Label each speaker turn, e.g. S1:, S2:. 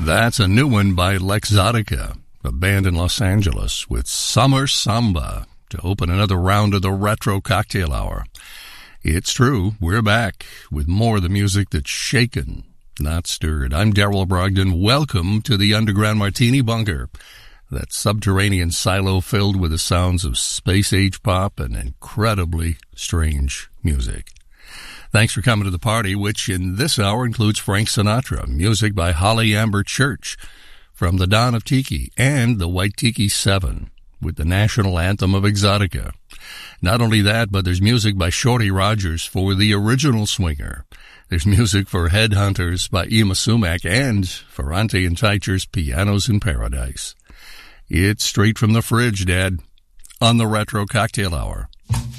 S1: That's a new one by Lexotica, a band in Los Angeles, with Summer Samba to open another round of the Retro Cocktail Hour. It's true, we're back with more of the music that's shaken, not stirred. I'm Darrell Brogdon. Welcome to the Underground Martini Bunker, that subterranean silo filled with the sounds of space-age pop and incredibly strange music. Thanks for coming to the party, which in this hour includes Frank Sinatra, music by Holly Amber Church from the Dawn of Tiki, and the White Tiki 7 with the national anthem of Exotica. Not only that, but there's music by Shorty Rogers for the original Swinger. There's music for Headhunters by Yma Sumac and Ferrante and Teicher's Pianos in Paradise. It's straight from the fridge, Dad, on the Retro Cocktail Hour.